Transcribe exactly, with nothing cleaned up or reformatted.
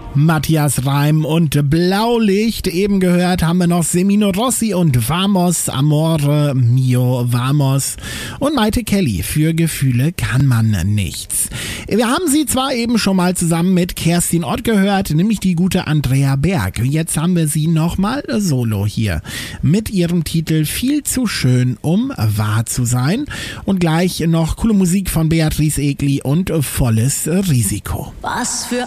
Matthias Reim und Blaulicht. Eben gehört haben wir noch Semino Rossi und Vamos, Amore Mio Vamos und Maite Kelly für Gefühle kann man nichts. Wir haben sie zwar eben schon mal zusammen mit Kerstin Ott gehört, nämlich die gute Andrea Berg. Jetzt haben wir sie nochmal solo hier mit ihrem Titel Viel zu schön, um wahr zu sein. Und gleich noch coole Musik von Beatrice Egli und Volles Risiko. Was für